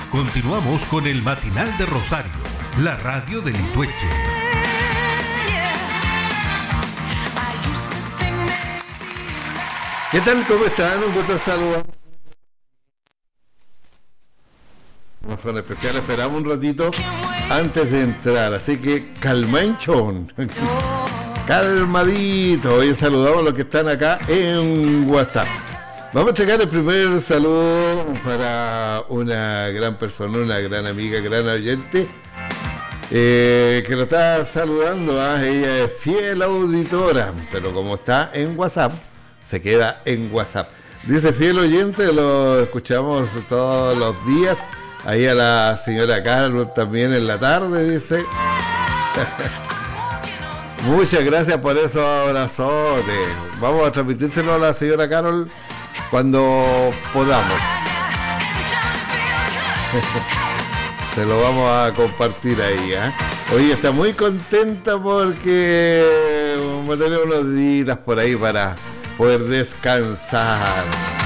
Continuamos con el Matinal de Rosario, la radio del Itueche. ¿Qué tal? ¿Cómo están? Un gusto saludar. No son especiales, esperamos un ratito antes de entrar, así que calmanchón, calmadito. Hoy saludamos a los que están acá en WhatsApp. Vamos a checar el primer saludo para una gran persona, una gran amiga, gran oyente, que lo está saludando. Ella es fiel auditora, pero como está en WhatsApp, se queda en WhatsApp. Dice fiel oyente, lo escuchamos todos los días. Ahí a la señora Carol también en la tarde, dice. Muchas gracias por esos abrazotes. Vamos a transmitírselo a la señora Carol cuando podamos. Se lo vamos a compartir ahí, ¿eh? Hoy está muy contenta porque vamos a tener unos días por ahí para poder descansar.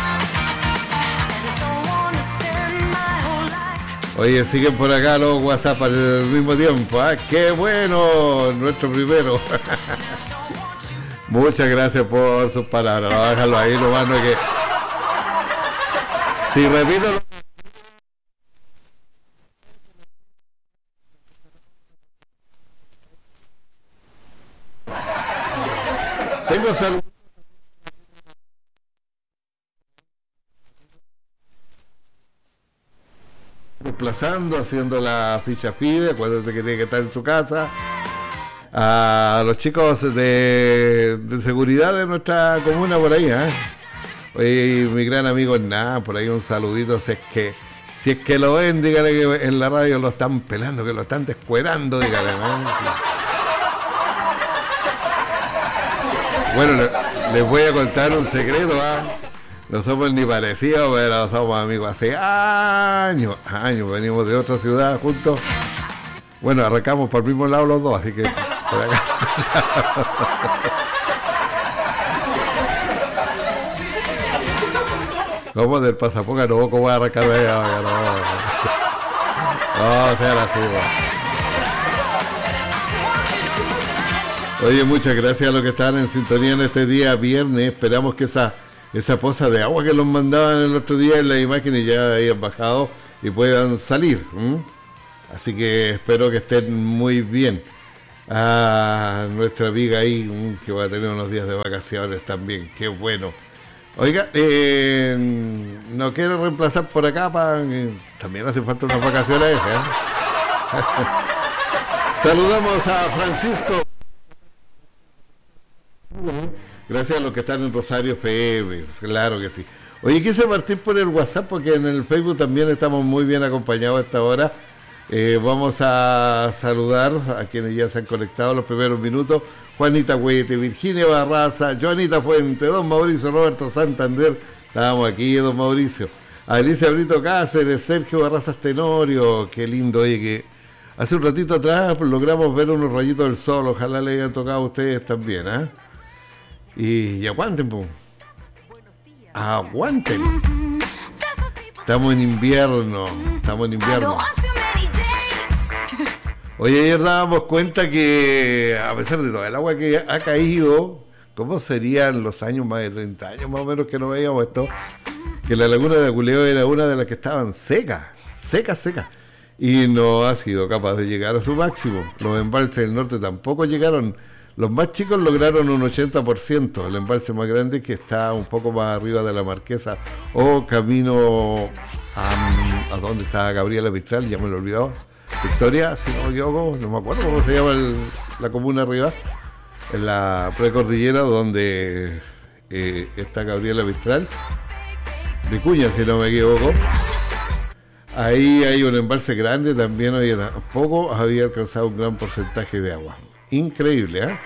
Oye, siguen por acá los WhatsApp al mismo tiempo, ¿eh? ¡Qué bueno! Nuestro primero. Muchas gracias por sus palabras. Vamos a dejarlo ahí, nomás no que... Si repito... Tengo salud. Desplazando, haciendo la ficha FIDE, acuérdense que tiene que estar en su casa. A los chicos de seguridad de nuestra comuna por ahí, ¿eh? Oye, mi gran amigo Hernán, por ahí un saludito, si es que lo ven, dígale que en la radio lo están pelando, que lo están descuerando, dígale, ¿no? Bueno, les voy a contar un secreto, ¿ah? No somos ni parecidos, pero somos amigos hace años, venimos de otra ciudad juntos. Bueno, arrancamos por el mismo lado los dos, así que por acá. ¿Cómo del pasapoca? No, ¿cómo voy a arrancar de allá? No, sea así, ¿no? Oye, muchas gracias a los que están en sintonía en este día viernes. Esperamos que esa poza de agua que los mandaban el otro día en la imagen y ya hayan bajado y puedan salir. Así que espero que estén muy bien. A nuestra amiga ahí, que va a tener unos días de vacaciones también. Qué bueno. Oiga, no quiero reemplazar por acá, también hace falta unas vacaciones. Saludamos a Francisco. Gracias a los que están en Rosario FM, claro que sí. Oye, quise partir por el WhatsApp porque en el Facebook también estamos muy bien acompañados a esta hora. Vamos a saludar a quienes ya se han conectado en los primeros minutos. Juanita Huete, Virginia Barraza, Joanita Fuente, don Mauricio Roberto Santander, estábamos aquí, don Mauricio. Alicia Brito Cáceres, Sergio Barrazas Tenorio, qué lindo, oye, que hace un ratito atrás logramos ver unos rayitos del sol, ojalá le hayan tocado a ustedes también, ¿eh? Y aguanten, po. Aguanten. Estamos en invierno. Oye, ayer dábamos cuenta que a pesar de todo el agua que ha caído, ¿cómo serían los años, más de 30 años más o menos que no veíamos esto? Que la laguna de Aculeo era una de las que estaban secas, y no ha sido capaz de llegar a su máximo. Los embalses del norte tampoco llegaron. Los más chicos lograron un 80%, el embalse más grande que está un poco más arriba de la Marquesa o camino a donde está Gabriela Mistral, ya me lo he olvidado. Victoria, si no me equivoco, no me acuerdo cómo se llama la comuna arriba, en la precordillera donde está Gabriela Mistral, Vicuña, si no me equivoco. Ahí hay un embalse grande, también hoy tampoco había alcanzado un gran porcentaje de agua. Increíble, ¿eh?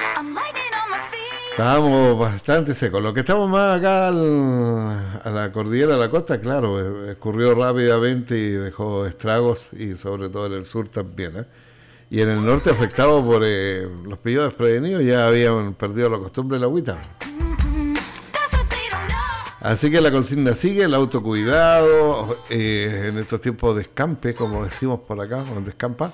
Estábamos bastante secos. Lo que estamos más acá a la cordillera, a la costa, claro, escurrió rápidamente y dejó estragos, y sobre todo en el sur también, ¿eh? Y en el norte, afectado por los pillos desprevenidos, ya habían perdido la costumbre de la agüita. Así que la consigna sigue, el autocuidado, en estos tiempos de escampe, como decimos por acá, donde escampa.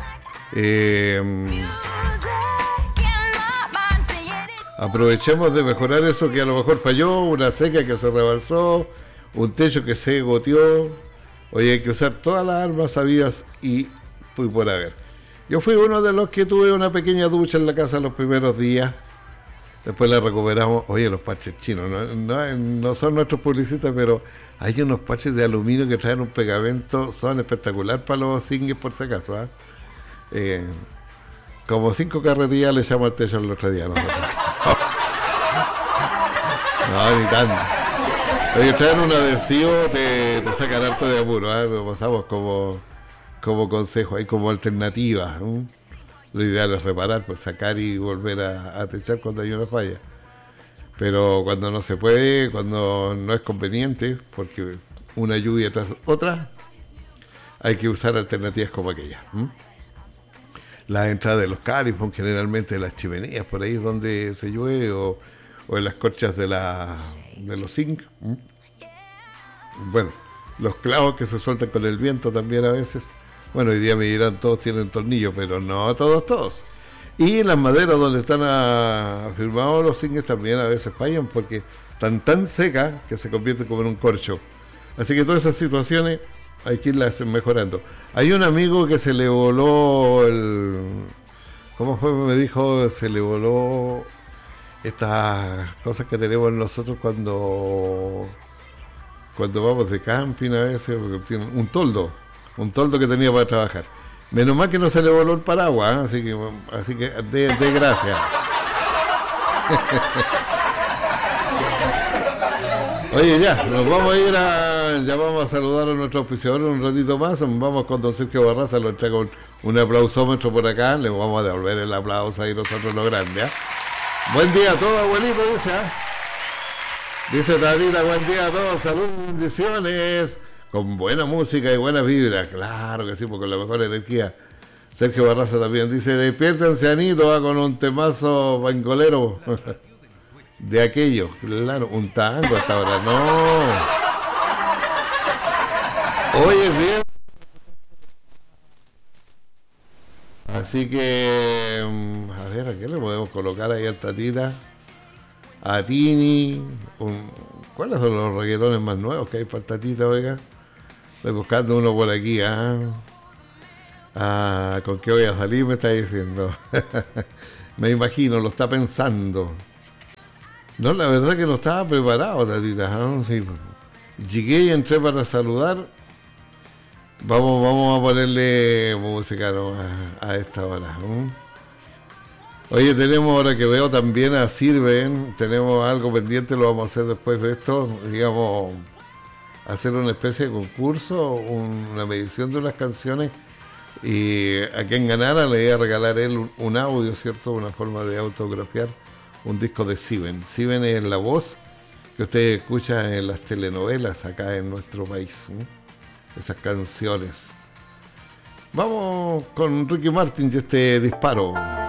Aprovechemos de mejorar eso que a lo mejor falló, una seca que se rebalsó, un techo que se goteó. Oye, hay que usar todas las armas sabidas y por haber. Yo fui uno de los que tuve una pequeña ducha en la casa los primeros días. Después la recuperamos. Oye, los parches chinos, no son nuestros publicistas, pero hay unos parches de aluminio que traen un pegamento, son espectacular para los singles por si acaso. Como 5 carretillas le echamos al techo el otro día. No, ni tanto. Oye, traen un adhesivo, te sacan harto de apuro. Lo pasamos como consejo, hay como alternativa. Lo ideal es reparar, pues sacar y volver a techar cuando hay una falla. Pero cuando no se puede, cuando no es conveniente, porque una lluvia tras otra, hay que usar alternativas como aquella. La entrada de los califos, generalmente de las chimeneas, por ahí es donde se llueve, o en las corchas de los zinc. Bueno, los clavos que se sueltan con el viento también a veces. Bueno, hoy día me dirán todos tienen tornillos, pero no todos. Y las maderas donde están afirmados los zincs también a veces fallan porque están tan secas que se convierten como en un corcho. Así que todas esas situaciones hay que irlas mejorando. Hay un amigo que se le voló ¿cómo fue? Me dijo, se le voló estas cosas que tenemos nosotros cuando vamos de camping a veces, porque tiene un toldo que tenía para trabajar. Menos mal que no se le voló el paraguas, así que de gracias. Oye, ya, nos vamos a ir ya vamos a saludar a nuestro auspiciador un ratito más. Vamos con don Sergio Barraza, lo entrega un aplausómetro por acá, le vamos a devolver el aplauso ahí nosotros lo grande. Buen día a todos, abuelito, dice Tadita, buen día a todos, salud, bendiciones. Con buena música y buena vibra, claro que sí, porque con la mejor energía. Sergio Barraza también dice, despiértense Anito, va con un temazo bancolero de aquello, claro, un tango hasta ahora, no. Hoy es bien. Así que, a ver, ¿a qué le podemos colocar ahí al Tatita? A Tini, ¿cuáles son los reggaetones más nuevos que hay para el Tatita, oiga? Estoy buscando uno por aquí, ¿con qué voy a salir? Me está diciendo. Me imagino, lo está pensando. No, la verdad que no estaba preparado, Tatita. Sí. Llegué y entré para saludar. Vamos a ponerle música a esta hora. Oye, tenemos, ahora que veo también a Sirven, tenemos algo pendiente, lo vamos a hacer después de esto, digamos, hacer una especie de concurso, una medición de unas canciones, y a quien ganara le iba a regalar él un audio, ¿cierto? Una forma de autografiar un disco de Sirven. Sirven es la voz que usted escucha en las telenovelas acá en nuestro país, esas canciones. Vamos con Ricky Martin y este disparo.